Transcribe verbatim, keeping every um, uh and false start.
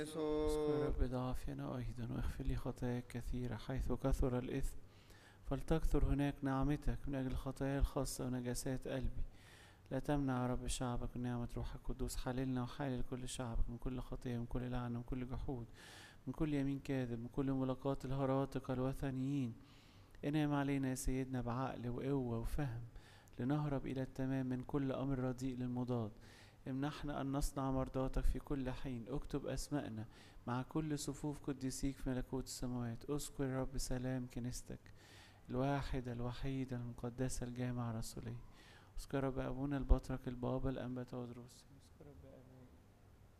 اذكر رب ضعفنا أيضا واغفر لي خطاياك كثيرة حيث كثر الإثم، فلتكثر هناك نعمتك من أجل الخطايا الخاصة ونجاسات قلبي. لا تمنع يا رب شعبك من نعمة روح القدوس. حللنا وحلل كل شعبك من كل خطية، من كل لعنة، من كل جحود، من كل يمين كاذب، من كل ملاقات الهراطقة الوثنيين. انعم علينا يا سيدنا بعقل وقوة وفهم لنهرب إلى التمام من كل أمر رديء للمضاد. امنحنا أن نصنع مرضاتك في كل حين. اكتب أسماءنا مع كل صفوف قديسيك في ملكوت السماوات. اذكر يا رب سلام كنيستك الواحدة الوحيدة المقدسة الجامعة الرسولية. اذكر يا رب أبونا البطرك البابا الأنبا تودروس